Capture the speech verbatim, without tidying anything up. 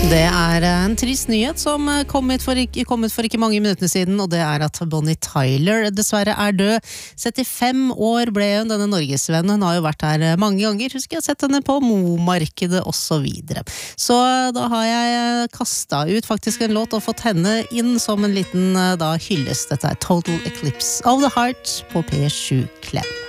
Det er en trist nyhet som kom ut for ikke, kom ut for ikke mange minuttene siden, og det er at Bonnie Tyler dessverre er død. syttifem år ble hun, denne norgesvennen. Hun har jo vært her mange ganger, husker jeg har sett henne på Mo-markedet og så videre. Så da har jeg kastet ut faktisk en låt og fått henne inn som en liten da hyllest. Dette er Total Eclipse of the Heart på P sju Klem.